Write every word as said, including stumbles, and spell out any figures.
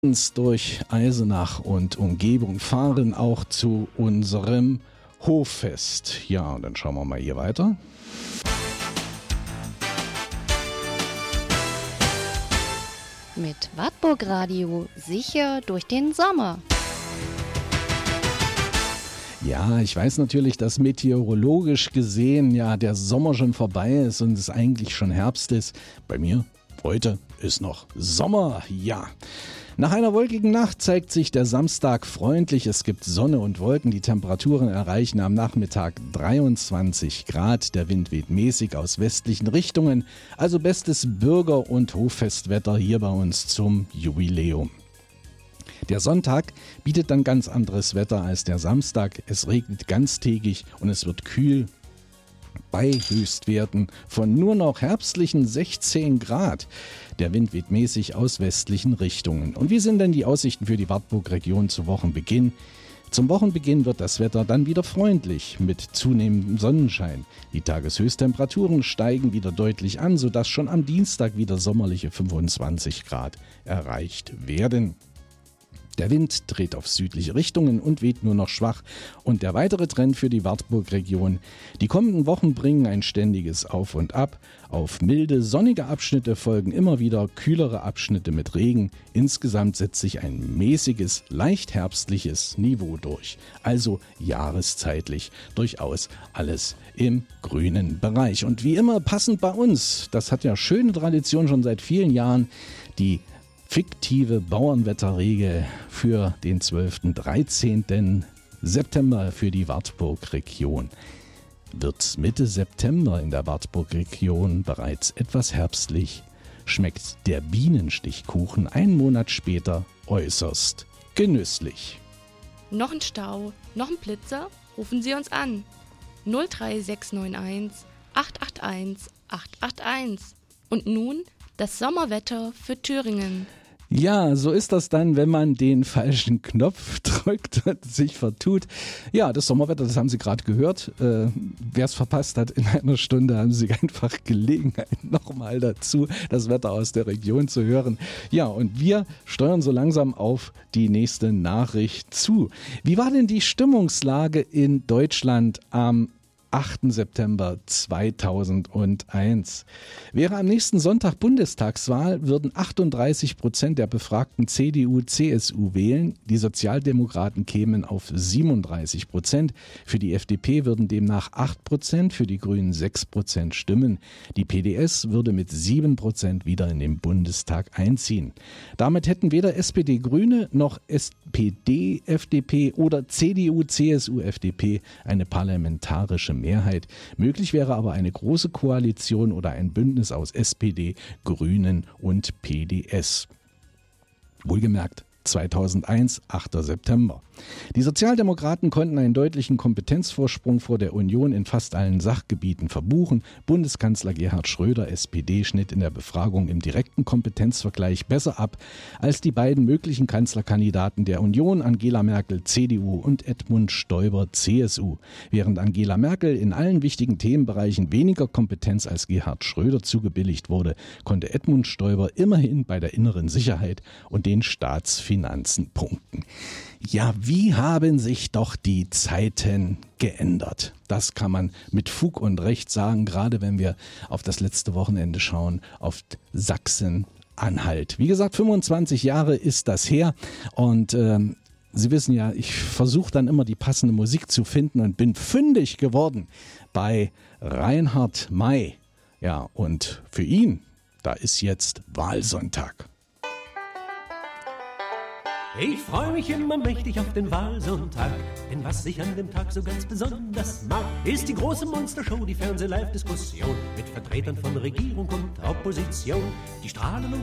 durch Eisenach und Umgebung fahren auch zu unserem Hoffest. Ja, und dann schauen wir mal hier weiter. Mit Wartburg Radio sicher durch den Sommer. Ja, ich weiß natürlich, dass meteorologisch gesehen ja der Sommer schon vorbei ist und es eigentlich schon Herbst ist. Bei mir heute ist noch Sommer, ja. Nach einer wolkigen Nacht zeigt sich der Samstag freundlich. Es gibt Sonne und Wolken. Die Temperaturen erreichen am Nachmittag dreiundzwanzig Grad. Der Wind weht mäßig aus westlichen Richtungen. Also bestes Bürger- und Hoffestwetter hier bei uns zum Jubiläum. Der Sonntag bietet dann ganz anderes Wetter als der Samstag. Es regnet ganztägig und es wird kühl bei Höchstwerten von nur noch herbstlichen sechzehn Grad. Der Wind weht mäßig aus westlichen Richtungen. Und wie sind denn die Aussichten für die Wartburg-Region zu Wochenbeginn? Zum Wochenbeginn wird das Wetter dann wieder freundlich mit zunehmendem Sonnenschein. Die Tageshöchsttemperaturen steigen wieder deutlich an, sodass schon am Dienstag wieder sommerliche fünfundzwanzig Grad erreicht werden. Der Wind dreht auf südliche Richtungen und weht nur noch schwach. Und der weitere Trend für die Wartburg-Region: Die kommenden Wochen bringen ein ständiges Auf und Ab. Auf milde, sonnige Abschnitte folgen immer wieder kühlere Abschnitte mit Regen. Insgesamt setzt sich ein mäßiges, leicht herbstliches Niveau durch. Also jahreszeitlich durchaus alles im grünen Bereich. Und wie immer passend bei uns, das hat ja schöne Tradition schon seit vielen Jahren, die fiktive Bauernwetterregel für den zwölften, dreizehnten September für die Wartburg-Region. Wird Mitte September in der Wartburg-Region bereits etwas herbstlich, schmeckt der Bienenstichkuchen einen Monat später äußerst genüsslich. Noch ein Stau, noch ein Blitzer? Rufen Sie uns an. null drei sechs neun eins acht acht eins acht acht eins. Und nun das Sommerwetter für Thüringen. Ja, so ist das dann, wenn man den falschen Knopf drückt und sich vertut. Ja, das Sommerwetter, das haben Sie gerade gehört. Äh, Wer es verpasst hat, in einer Stunde haben Sie einfach Gelegenheit, nochmal dazu das Wetter aus der Region zu hören. Ja, und wir steuern so langsam auf die nächste Nachricht zu. Wie war denn die Stimmungslage in Deutschland am achten September zweitausendeins. Wäre am nächsten Sonntag Bundestagswahl, würden achtunddreißig Prozent der Befragten C D U C S U wählen. Die Sozialdemokraten kämen auf siebenunddreißig Prozent. Für die F D P würden demnach acht Prozent, für die Grünen sechs Prozent stimmen. Die P D S würde mit sieben Prozent wieder in den Bundestag einziehen. Damit hätten weder S P D Grüne noch S P D F D P oder C D U C S U F D P eine parlamentarische Mehrheit. Möglich wäre aber eine große Koalition oder ein Bündnis aus S P D, Grünen und P D S. Wohlgemerkt, zweitausendeins, achter September. Die Sozialdemokraten konnten einen deutlichen Kompetenzvorsprung vor der Union in fast allen Sachgebieten verbuchen. Bundeskanzler Gerhard Schröder, S P D, schnitt in der Befragung im direkten Kompetenzvergleich besser ab als die beiden möglichen Kanzlerkandidaten der Union, Angela Merkel, C D U und Edmund Stoiber, C S U. Während Angela Merkel in allen wichtigen Themenbereichen weniger Kompetenz als Gerhard Schröder zugebilligt wurde, konnte Edmund Stoiber immerhin bei der inneren Sicherheit und den Staatsfinanzen punkten. Ja, wie haben sich doch die Zeiten geändert? Das kann man mit Fug und Recht sagen, gerade wenn wir auf das letzte Wochenende schauen, auf Sachsen-Anhalt. Wie gesagt, fünfundzwanzig Jahre ist das her und ähm, Sie wissen ja, ich versuche dann immer die passende Musik zu finden und bin fündig geworden bei Reinhard May. Ja, und für ihn, da ist jetzt Wahlsonntag. Ich freue mich immer mächtig auf den Wahlsonntag, denn was ich an dem Tag so ganz besonders mag, ist die große Monstershow, die Fernseh-Live-Diskussion mit Vertretern von Regierung und Opposition. Die strahlen und